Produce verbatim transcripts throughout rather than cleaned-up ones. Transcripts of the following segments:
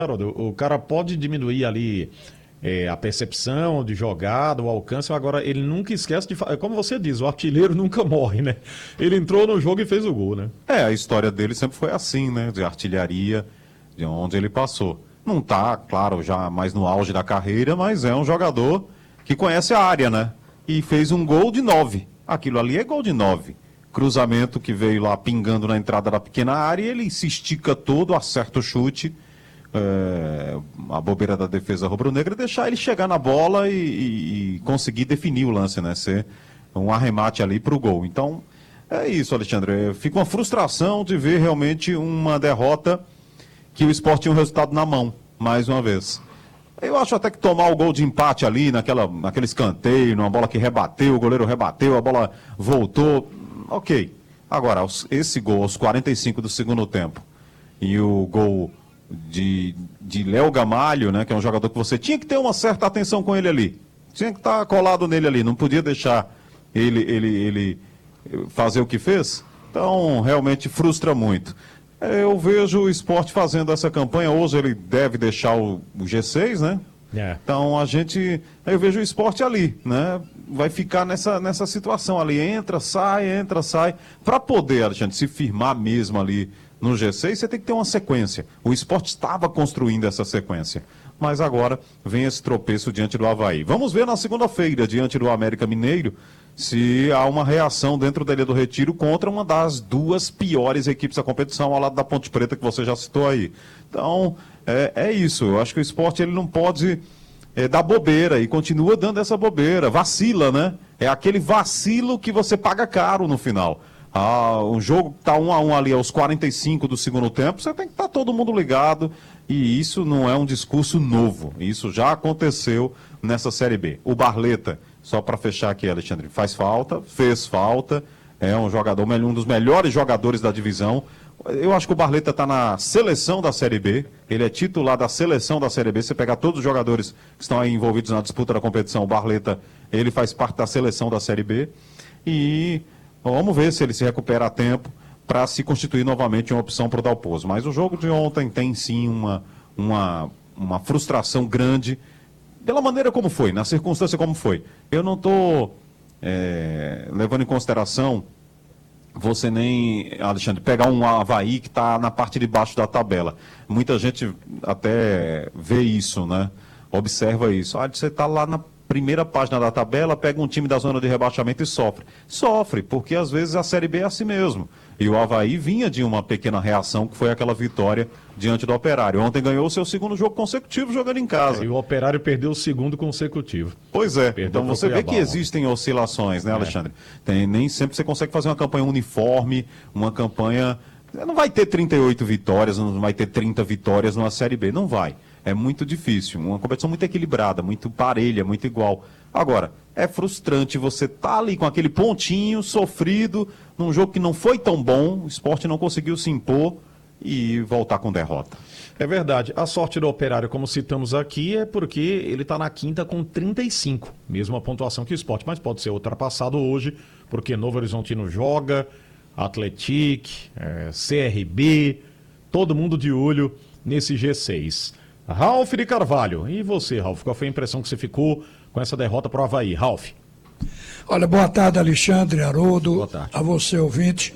Haroldo, o cara pode diminuir ali é, a percepção de jogada, o alcance, agora ele nunca esquece de... fa- Como você diz, o artilheiro nunca morre, né? Ele entrou no jogo e fez o gol, né? É, a história dele sempre foi assim, né? De artilharia, de onde ele passou. Não tá, claro, já mais no auge da carreira, mas é um jogador que conhece a área, né? E fez um gol de nove. Aquilo ali é gol de nove. Cruzamento que veio lá pingando na entrada da pequena área, ele se estica todo, acerta o chute, é, a bobeira da defesa rubro-negra, deixar ele chegar na bola e, e- e conseguir definir o lance, né? Ser um arremate ali pro gol. Então, é isso, Alexandre. Fica uma frustração de ver realmente uma derrota que o Sport tinha um resultado na mão, mais uma vez. Eu acho até que tomar o gol de empate ali, naquela, naquele escanteio, numa bola que rebateu, o goleiro rebateu, a bola voltou, ok. Agora, esse gol aos quarenta e cinco do segundo tempo e o gol de, de Léo Gamalho, né, que é um jogador que você tinha que ter uma certa atenção com ele ali. Tinha que estar colado nele ali, não podia deixar ele, ele, ele fazer o que fez. Então, realmente frustra muito. Eu vejo o Sport fazendo essa campanha. Hoje ele deve deixar o, o G seis, né? É. Então a gente. Eu vejo o Sport ali, né? Vai ficar nessa, nessa situação ali. Entra, sai, entra, sai. Para poder, Alexandre, se firmar mesmo ali no G seis, você tem que ter uma sequência. O Sport estava construindo essa sequência. Mas agora vem esse tropeço diante do Avaí. Vamos ver na segunda-feira, diante do América Mineiro, se há uma reação dentro da Ilha do Retiro contra uma das duas piores equipes da competição, ao lado da Ponte Preta, que você já citou aí. Então, é, é isso. Eu acho que o esporte ele não pode é, dar bobeira e continua dando essa bobeira. Vacila, né? É aquele vacilo que você paga caro no final. Ah, um jogo que está um a um ali aos quarenta e cinco do segundo tempo, você tem que estar todo mundo ligado. E isso não é um discurso novo. Isso já aconteceu nessa Série B. O Barleta, só para fechar aqui, Alexandre, faz falta, fez falta, é um jogador, um dos melhores jogadores da divisão. Eu acho que o Barleta está na seleção da Série B, ele é titular da seleção da Série B. Você pegar todos os jogadores que estão aí envolvidos na disputa da competição, o Barleta, ele faz parte da seleção da Série B. E vamos ver se ele se recupera a tempo para se constituir novamente uma opção para o Dalpozo. Mas o jogo de ontem tem sim uma, uma, uma frustração grande, pela maneira como foi, na circunstância como foi. Eu não estou é, levando em consideração você nem, Alexandre, pegar um Avaí que está na parte de baixo da tabela. Muita gente até vê isso, né? Observa isso. Ah, você está lá na primeira página da tabela, pega um time da zona de rebaixamento e sofre. Sofre, porque às vezes a Série B é assim mesmo. E o Avaí vinha de uma pequena reação, que foi aquela vitória diante do Operário. Ontem ganhou o seu segundo jogo consecutivo jogando em casa. E o Operário perdeu o segundo consecutivo. Pois é, Perdeu então pro você vê Cuiabá que ontem. existem oscilações, né, Alexandre? Tem, nem sempre você consegue fazer uma campanha uniforme, uma campanha... Não vai ter trinta e oito vitórias, não vai ter trinta vitórias numa Série B, não vai. É muito difícil, uma competição muito equilibrada, muito parelha, muito igual. Agora, é frustrante você estar ali com aquele pontinho sofrido, num jogo que não foi tão bom, o Sport não conseguiu se impor e voltar com derrota. É verdade. A sorte do Operário, como citamos aqui, é porque ele está na quinta com trinta e cinco. Mesma pontuação que o Sport, mas pode ser ultrapassado hoje, porque Novo Horizontino joga, Atlético, é, C R B, todo mundo de olho nesse G seis. Ralf de Carvalho, e você, Ralf, qual foi a impressão que você ficou com essa derrota para o Avaí? Ralf. Olha, boa tarde, Alexandre, Haroldo, Boa tarde. a você, ouvinte.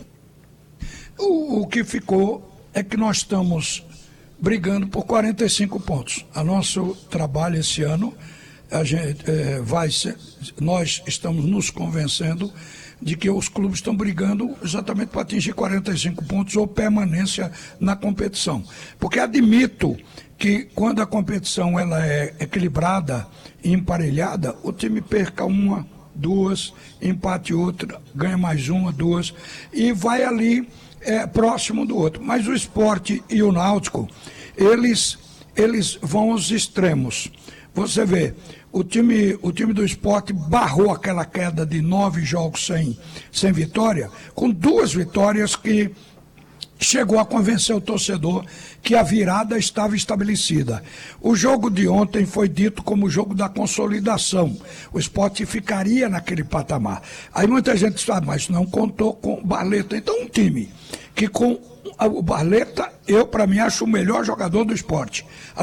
O, o que ficou é que nós estamos brigando por quarenta e cinco pontos. A nosso trabalho esse ano, a gente, é, vai ser, nós estamos nos convencendo de que os clubes estão brigando exatamente para atingir quarenta e cinco pontos ou permanência na competição. Porque admito que quando a competição ela é equilibrada e emparelhada, o time perca uma, duas, empate outra, ganha mais uma, duas, e vai ali é, próximo do outro. Mas o Sport e o Náutico, eles, eles vão aos extremos. Você vê, o time, o time do Sport barrou aquela queda de nove jogos sem, sem vitória, com duas vitórias que chegou a convencer o torcedor que a virada estava estabelecida. O jogo de ontem foi dito como o jogo da consolidação. O Sport ficaria naquele patamar. Aí muita gente sabe, mas não contou com o Barleta. Então um time que com o Barleta, eu para mim acho o melhor jogador do Sport.